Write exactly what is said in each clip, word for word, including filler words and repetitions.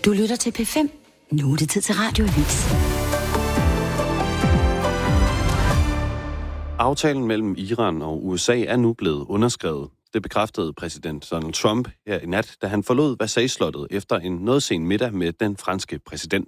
Du lytter til P fem. Nu er det tid til Radioavis. Aftalen mellem Iran og U S A er nu blevet underskrevet. Det bekræftede præsident Donald Trump her i nat, da han forlod Versailles-slottet efter en noget sen middag med den franske præsident.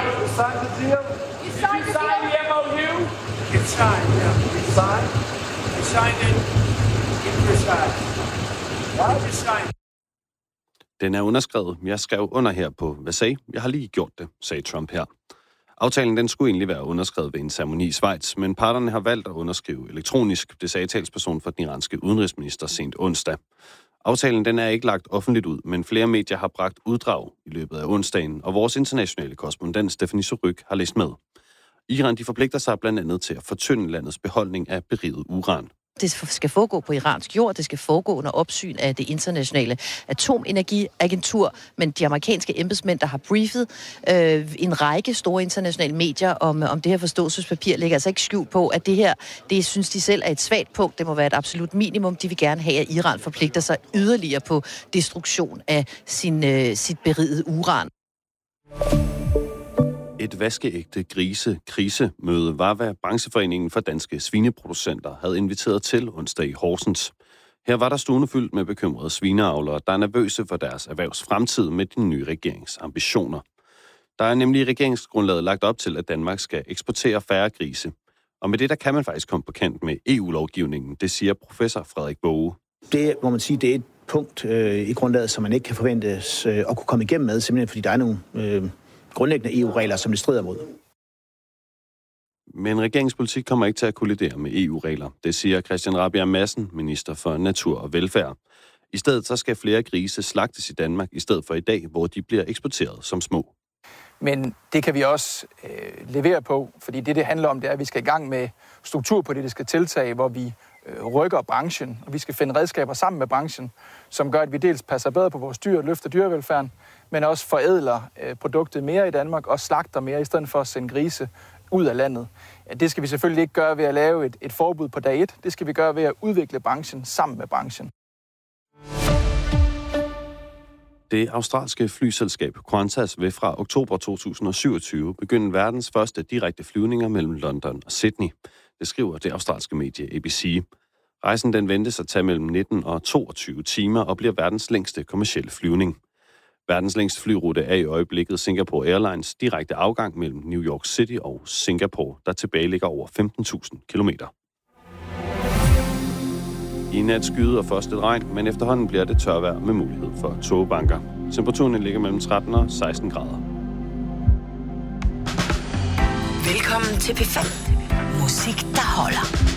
Den er underskrevet. Jeg skrev under her på Versailles. Jeg har lige gjort det, sagde Trump her. Aftalen den skulle egentlig være underskrevet ved en ceremoni i Schweiz, men parterne har valgt at underskrive elektronisk, det sagde talsperson for den iranske udenrigsminister sent onsdag. Aftalen den er ikke lagt offentligt ud, men flere medier har bragt uddrag i løbet af onsdagen, og vores internationale korrespondent Stephanie Surrugue har læst med. Iran de forpligter sig blandt andet til at fortynde landets beholdning af beriget uran. Det skal foregå på iransk jord, det skal foregå under opsyn af det internationale atomenergiagentur, men de amerikanske embedsmænd, der har briefet øh, en række store internationale medier om, om det her forståelsespapir, lægger altså ikke skjult på, at det her, det synes de selv er et svagt punkt. Det må være et absolut minimum. De vil gerne have, at Iran forpligter sig yderligere på destruktion af sin, øh, sit berigede uran. Et vaskeægte grise-krisemøde var, hvad brancheforeningen for danske svineproducenter havde inviteret til onsdag i Horsens. Her var der stående fyldt med bekymrede svineavlere, der er nervøse for deres erhvervs fremtid med den nye regerings ambitioner. Der er nemlig i regeringsgrundlaget lagt op til, at Danmark skal eksportere færre grise. Og med det der kan man faktisk komme på kant med E U-lovgivningen, det siger professor Frederik Boge. Det må man sige, det er et punkt øh, i grundlaget, som man ikke kan forventes øh, at kunne komme igennem med, simpelthen fordi der er nogle øh, grundlæggende E U-regler, som det strider mod. Men regeringspolitik kommer ikke til at kollidere med E U-regler. Det siger Christian Rabjerg Madsen, minister for natur og velfærd. I stedet så skal flere grise slagtes i Danmark, i stedet for i dag, hvor de bliver eksporteret som små. Men det kan vi også øh, levere på, fordi det, det handler om, det er, at vi skal i gang med strukturpolitiske tiltag, hvor vi øh, rykker branchen, og vi skal finde redskaber sammen med branchen, som gør, at vi dels passer bedre på vores dyr og løfter dyrevelfærden, men også forædler øh, produktet mere i Danmark og slagter mere, i stedet for at sende grise ud af landet. Ja, det skal vi selvfølgelig ikke gøre ved at lave et, et forbud på dag et. Det skal vi gøre ved at udvikle branchen sammen med branchen. Det australske flyselskab Qantas vil fra oktober to tusind og syvogtyve begynde verdens første direkte flyvninger mellem London og Sydney. Det skriver det australske medie A B C. Rejsen den ventes at tage mellem nitten og toogtyve timer og bliver verdens længste kommercielle flyvning. Verdens længste flyrute er i øjeblikket Singapore Airlines direkte afgang mellem New York City og Singapore, der tilbage ligger over femten tusind kilometer. I nat skyder og først et regn, men efterhånden bliver det tørvejr med mulighed for tågebanker. Temperaturen ligger mellem tretten og seksten grader. Velkommen til P fem. Musik, der holder.